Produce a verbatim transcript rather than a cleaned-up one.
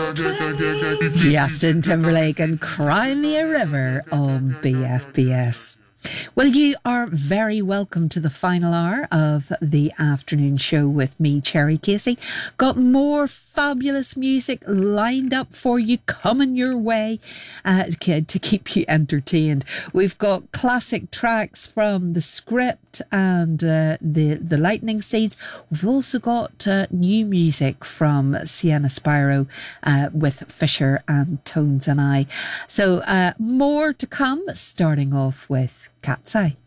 Justin Timberlake and Cry Me a River on B F B S. Well, you are very welcome to the final hour of the afternoon show with me, Cherry Casey. Got more fabulous music lined up for you coming your way uh, to keep you entertained. We've got classic tracks from The Script and uh, the, the Lightning Seeds. We've also got uh, new music from Sienna Spyro uh, with Fisher and Tones and I. So uh, more to come, starting off with Cat's Eye.